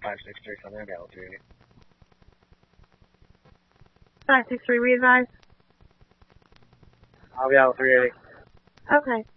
563, something about 380. 563, readvise. I'll be out 380. Okay.